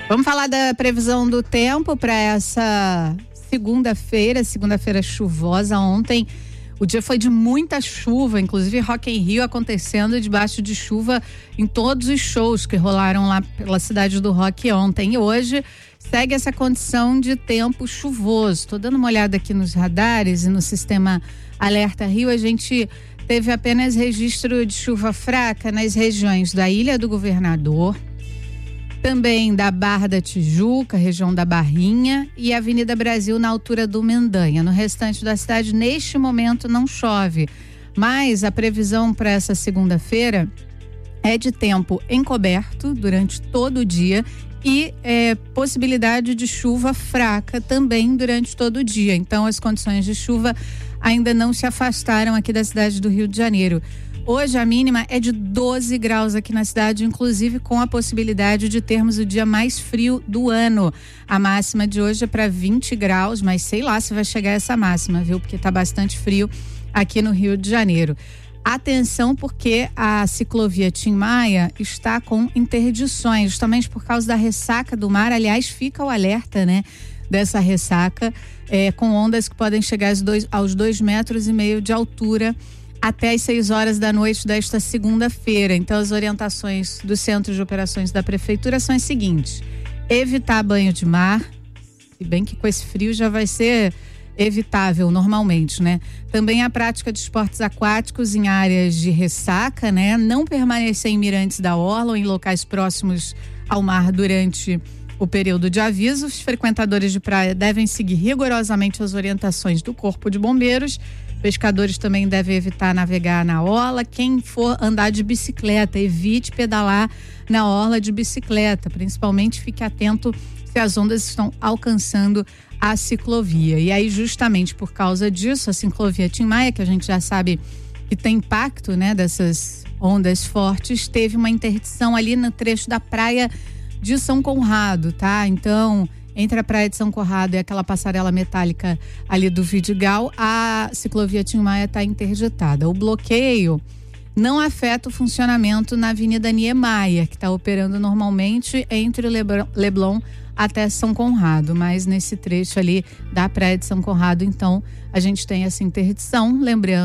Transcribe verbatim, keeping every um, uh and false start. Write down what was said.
Vamos falar da previsão do tempo para essa segunda-feira, segunda-feira chuvosa. Ontem o dia foi de muita chuva, inclusive Rock in Rio acontecendo debaixo de chuva em todos os shows que rolaram lá pela cidade do rock ontem. E hoje segue essa condição de tempo chuvoso. Estou dando uma olhada aqui nos radares e no sistema Alerta Rio. A gente teve apenas registro de chuva fraca nas regiões da Ilha do Governador, também da Barra da Tijuca, região da Barrinha, e Avenida Brasil na altura do Mendanha. No restante da cidade, neste momento, não chove. Mas a previsão para essa segunda-feira é de tempo encoberto durante todo o dia e é, possibilidade de chuva fraca também durante todo o dia. Então, as condições de chuva ainda não se afastaram aqui da cidade do Rio de Janeiro. Hoje a mínima é de doze graus aqui na cidade, inclusive com a possibilidade de termos o dia mais frio do ano. A máxima de hoje é para vinte graus, mas sei lá se vai chegar essa máxima, viu? Porque tá bastante frio aqui no Rio de Janeiro. Atenção, porque a ciclovia Tim Maia está com interdições, justamente por causa da ressaca do mar. Aliás, fica o alerta, né, dessa ressaca, é, com ondas que podem chegar aos dois, aos dois metros e meio de altura até às seis horas da noite desta segunda-feira. Então, as orientações do Centro de Operações da Prefeitura são as seguintes: evitar banho de mar, se bem que com esse frio já vai ser evitável normalmente, né? Também a prática de esportes aquáticos em áreas de ressaca, né? Não permanecer em mirantes da orla ou em locais próximos ao mar durante o período de aviso. Os frequentadores de praia devem seguir rigorosamente as orientações do Corpo de Bombeiros. Pescadores também devem evitar navegar na orla. Quem for andar de bicicleta, evite pedalar na orla de bicicleta. Principalmente fique atento se as ondas estão alcançando a ciclovia. E aí, justamente por causa disso, a ciclovia Tim Maia, que a gente já sabe que tem impacto, né, dessas ondas fortes, teve uma interdição ali no trecho da praia de São Conrado, tá? Então, entre a praia de São Conrado e aquela passarela metálica ali do Vidigal, a ciclovia Tim Maia está interditada. O bloqueio não afeta o funcionamento na Avenida Niemeyer, que está operando normalmente entre o Leblon até São Conrado, mas nesse trecho ali da praia de São Conrado, então, a gente tem essa interdição, lembrando